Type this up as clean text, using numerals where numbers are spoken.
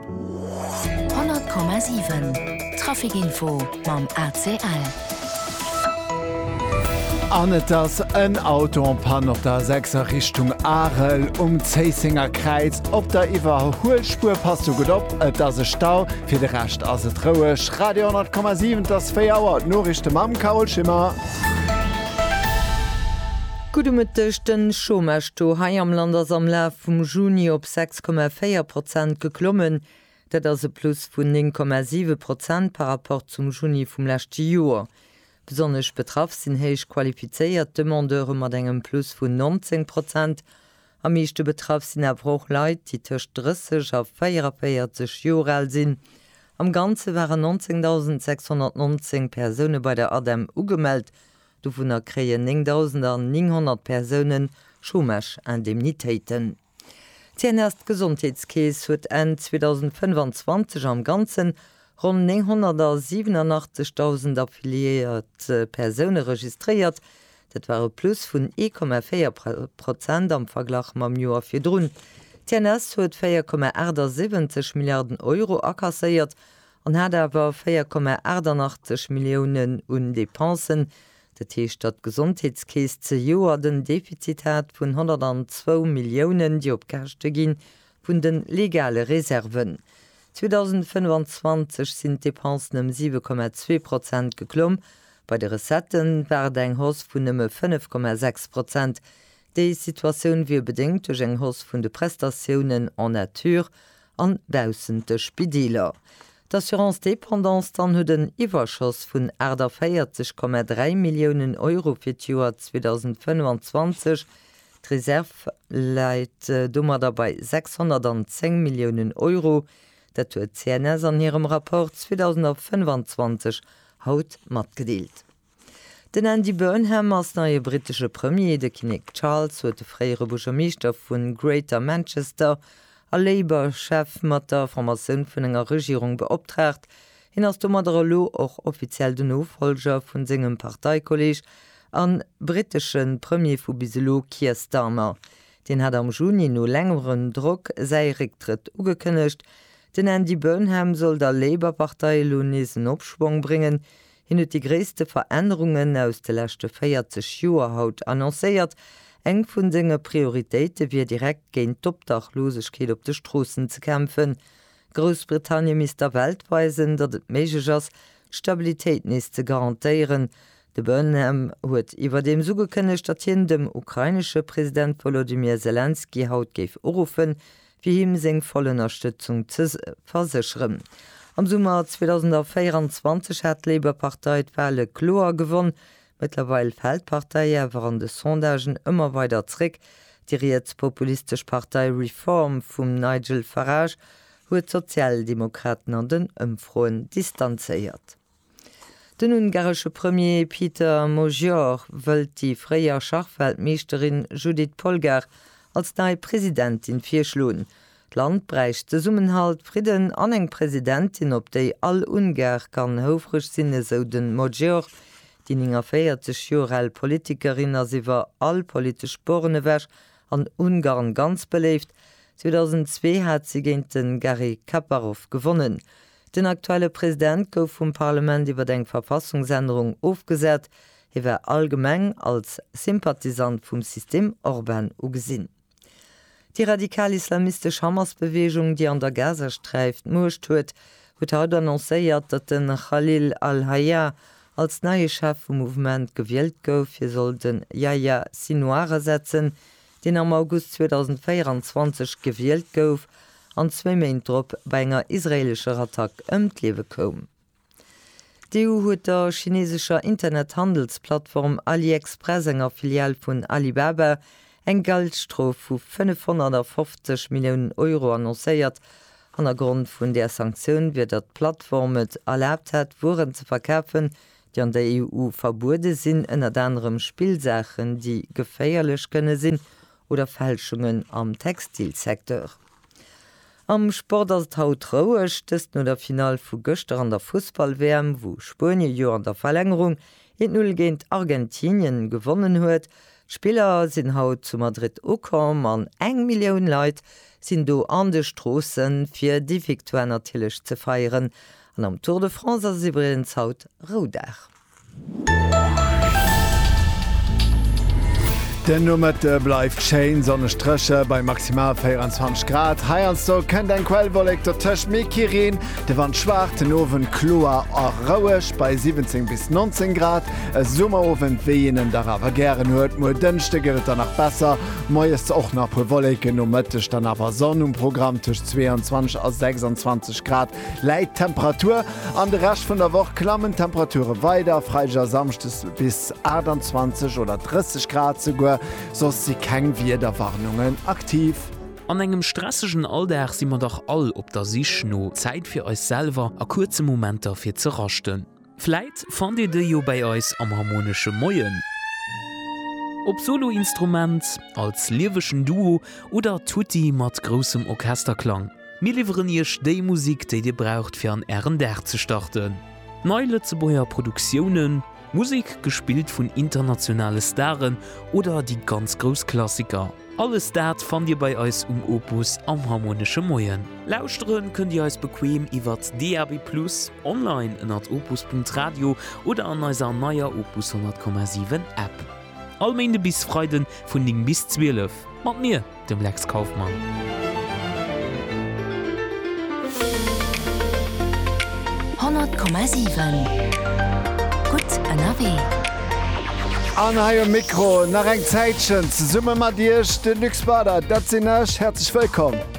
100,7 Trafikinfo mam ACL. Anet ass en Auto Pan op der 6er Richtung Arel Zeisinger Kreiz. Op der iwwer Hohlspur passt du gut op, dat se Stau fir de recht as se trouech. Radio 10,7 das 4 Auer Norrichte Mam Kaul Schimmer. Gudemittechten Schomesto hai am Landersamler vum Juni op 6,4% geklommen, dat as se plus vun 9,7% par rapport zum Juni vum lächte Joer. Besonnech betraff sinn héich qualifizéiert Demandeure mat engem plus vun 19%. Am meeschte betraff sinn Broch Leiit, die tëcht 30 a 44 Jorel sinn. Am Ganze waren 19.619 Personen bei der ADEM ugemeldt, du vun er kreien 9.900 Personen Schomech Indemnitéiten. Erst Gesundheitskees huet en 2025 am ganzen rund 987.000 affiliiert Personen registriert. Dat war plus vun 1,4% am Verglach mam Joer fir Drun. TNS huet 4,70 Milliarden Euro akkasseiert an hat awer 4,88 Millionen un Depensen. Dat Teestat Gesundheitskees ze Joer den Defizit hat vun 102 Millionen, die op Kächte ginn vun den legale Reserven. 2025 sind Depensen um 7,2% geklomm, bei de Resetten war eng Hoss vun 5,6%. Dei Situationun wie bedingt durch eng Hoss vun de Prestationen an Natur an bausende Spideler. D'Assurance-Dependance dann huet den Iwerschoss vun 40,3 Millionen Euro fir Joer 2025. D'Reserve leiit dummer dabei 610 Millionen Euro. Dat huet CNS an ihrem Rapport 2025 haut mat gedeelt. Den Andy Burnham als neue britische Premier de King Charles huet de freiere Burgermeester vun Greater Manchester a Labour-Chef mat der Formatioun vun enger Regierung beoptragt, hin ass dummer der Lo och offiziell den Auffolger vun segem Parteikolleg an britischen Premier vu Biselo Keir Starmer. Den hat am Juni no längeren Druck sei Rücktritt ugekënnecht. Den Andy Burnham soll der Labour-Partei Lunesen Opschwung bringen, hin huet die gréste Veränderungen aus de lächte 40 Joer haut annoncéiert, eng vun senge Prioritéite wie direkt géint d'Obdachlosechkeet op de Strossen ze kämpfen. Großbritannien mis der Weltweisen, dat et méigeg ass Stabilitéit nees ze garantiieren. De Burnham huet iwwer dem sugekënnecht, dat hien dem ukrainesche Präsident Volodymyr Zelensky haut géif urufen, wie him seng volle Unterstützung ze versicheren. Am Sommer 2024 hat Labour-Partei d'Wale Kloer gewonnen. Mittlerweile fällt Partei waren de Sondagen immer weiter zurück. Die rechtspopulistische Partei Reform vom Nigel Farage huet Sozialdemokraten an den Umfroen distanziert. Den ungarische Premier Peter Mojor wölt die freie Schachweltmeisterin Judith Polgar als neue Präsidentin firschloen. Land breicht de Summenhalt Frieden an eng Präsidentin, op déi all Ungar kann houfrech sinne so den Mojor, die 40 Jorel Politikerin as iwwer all politisch borene wäch an Ungarn ganz beleeft. 2002 hat sie géint den Garry Kasparov gewonnen. Den aktuelle Präsident gouf vum Parlament iwwer eng Verfassungsänderung aufgesät, iwwer allgemeng als Sympathisant vum System Orban ugesinn. Die radikal-islamistische Hamas-Bewegung, die an der Gaza streift, mocht huet haut annoncéiert, dat den Khalil al-Hayya als neue Chef vom Movement gewählt gouf. Hier soll den Yahya Sinwar setzen, den am August 2024 gewählt gouf, an 2 Maintrop bei enger israelischer Attack ëmtlewe kom. Die EU huet der chinesischer Internethandelsplattform AliExpress enger Filial vun Alibaba eng Geldstrof vu 550 Millionen Euro annoncéiert. An der Grund vun der Sanktion wird dat Plattform et erlaubt hat, Waren zu verkaufen, die an der EU verboten sind, ënner anderem Spielsachen, die geféierlech könne sinn oder Fälschungen am Textilsektor. Am Sport as haut trouech test no der Final vu Göster an der Fußball-WM, wo Spanien jo an der Verlängerung 1-0 géint Argentinien gewonnen huet. Spieler sind haut zu Madrid ukom an 1 Million Leute sind do an de Strossen fir die Victoire natürlich zu feieren. An am Tour de France sie haut Rodach. Den Nummerte bleif Chain sonne Strche bei maximal 24 Grad. Heiers so kennt en Quellwolleg der Tëch Mekirin, de wann schwaarten Owen Kloer a Rauech bei 17 bis 19 Grad. E Summerowen weenen darawer gieren huet, mo dënchte gët nach besser. Moiest och nach pu Wolleken no mëttech dann awer Sonnenprogramm tech 22 a 26 Grad. Leiit Temperatur an de Recht vun der Woch klammen Temperature weiter, Freiger samstes bis 28 oder 30 Grad zu go. Sos sie keng Wiederwarnungen aktiv. An engem stressigen Alltag si man doch all op der sich no Zeit fir euch selber a kurze Momenter fir ze rachten. Fleit fand ihr de jo bei eus am harmonische Moien. Ob Soloinstrument, als liweschen Duo oder Tutti mat großem Orchesterklang. Mir liveren ihr de Musik, die ihr braucht fir an Ehrendach zu starten. Neue Zeboer Produktionen, Musik gespielt von internationale Starren oder die ganz Großklassiker. Alles dat fand ihr bei euch Opus am harmonische Moien. Lauschteren könnt ihr euch bequem iwwer DAB+, online in opus.radio oder an eurer neuer Opus 100,7 App. Allmende bis Freuden von den bis 12. Mit mir, dem Lex Kaufmann. Gut an AW. An haier Mikro nach eng Zäitchen Summe mat Dirch den Lüxbader, dat sinn ech herzlich willkommen.